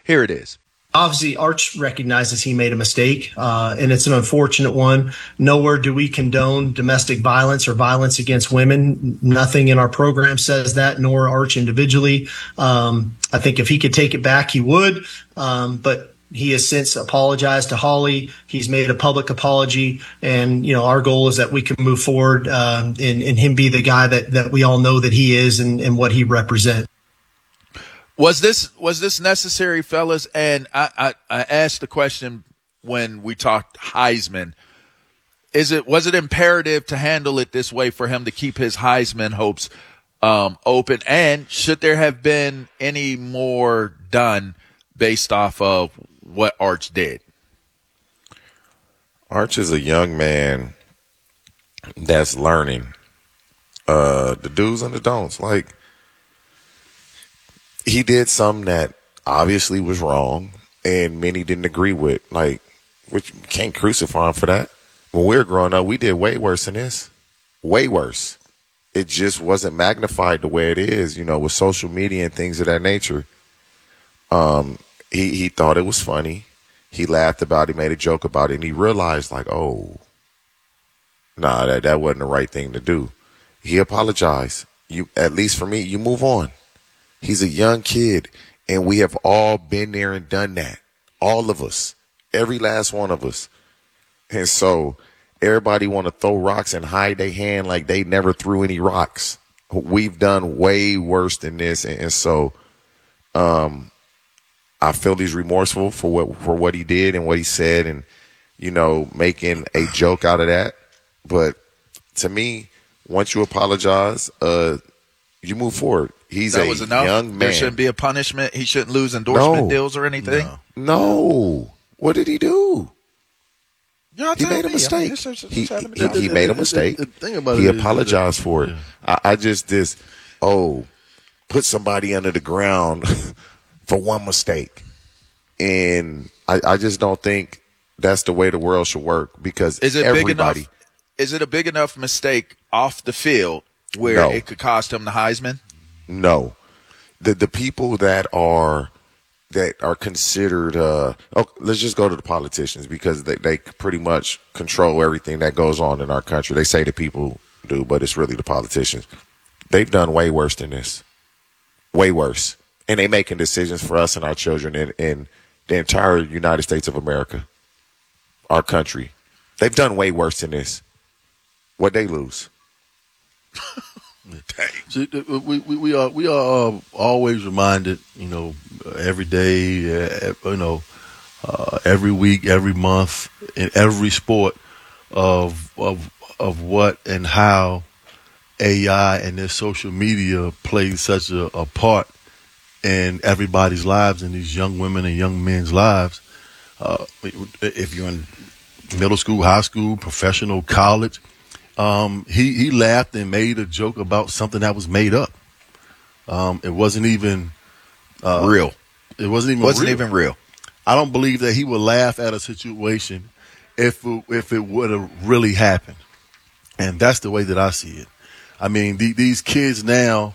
Here it is. Obviously, Arch recognizes he made a mistake, and it's an unfortunate one. Nowhere do we condone domestic violence or violence against women. Nothing in our program says that, nor Arch individually. I think if he could take it back, he would. But he has since apologized to Holly. He's made a public apology, and our goal is that we can move forward and him be the guy that we all know that he is and what he represents. Was this necessary, fellas? And I asked the question when we talked Heisman. Was it imperative to handle it this way for him to keep his Heisman hopes open? And should there have been any more done based off of what Arch did? Arch is a young man that's learning the do's and the don'ts. Like, he did something that obviously was wrong and many didn't agree with. Like, which you can't crucify him for that. When we were growing up, we did way worse than this. Way worse. It just wasn't magnified the way it is, with social media and things of that nature. He thought it was funny. He laughed about it, made a joke about it, and he realized, like, that wasn't the right thing to do. He apologized. At least for me, you move on. He's a young kid, and we have all been there and done that. All of us. Every last one of us. And so everybody want to throw rocks and hide their hand like they never threw any rocks. We've done way worse than this. And so I feel he's remorseful for what he did and what he said and, making a joke out of that. But to me, once you apologize, you move forward. He's a young man. There shouldn't be a punishment. He shouldn't lose endorsement deals or anything. No. What did he do? He made a mistake. He made a mistake. He apologized for it. Put somebody under the ground for one mistake. And I just don't think that's the way the world should work, because is it a big enough mistake off the field where it could cost him the Heisman? No. The people that are considered let's just go to the politicians, because they pretty much control everything that goes on in our country. They say the people do, but it's really the politicians. They've done way worse than this. Way worse. And they making decisions for us and our children in the entire United States of America. Our country. They've done way worse than this. What'd they lose? See, we are always reminded, every day, every week, every month, in every sport, of what and how AI and their social media plays such a part in everybody's lives, in these young women and young men's lives. If you're in middle school, high school, professional, college. He laughed and made a joke about something that was made up. It wasn't even real. It wasn't even real. I don't believe that he would laugh at a situation if it would have really happened. And that's the way that I see it. I mean, these kids now,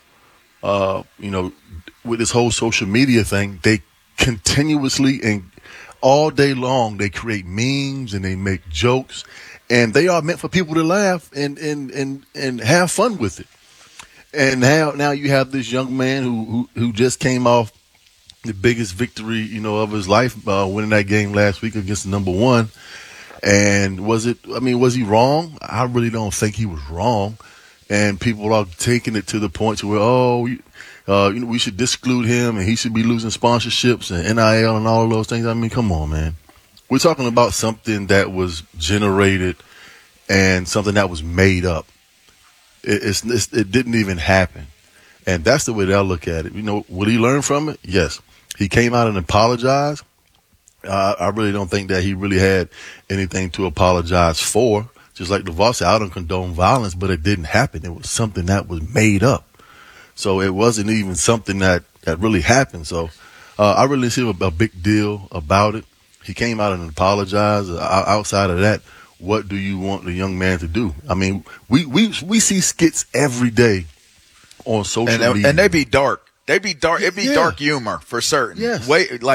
with this whole social media thing, they continuously and all day long they create memes and they make jokes. And they are meant for people to laugh and have fun with it. And now you have this young man who just came off the biggest victory, of his life, winning that game last week against the number one. And was he wrong? I really don't think he was wrong. And people are taking it to the point to where, we should disclude him and he should be losing sponsorships and NIL and all of those things. I mean, come on, man. We're talking about something that was generated and something that was made up. It didn't even happen. And that's the way that I look at it. Will he learn from it? Yes. He came out and apologized. I really don't think that he really had anything to apologize for. Just like DeVos said, I don't condone violence, but it didn't happen. It was something that was made up. So it wasn't even something that really happened. So I really see a big deal about it. He came out and apologized. Outside of that, what do you want the young man to do? I mean, we see skits every day on social media. And they be dark. It'd be dark humor for certain. Yes.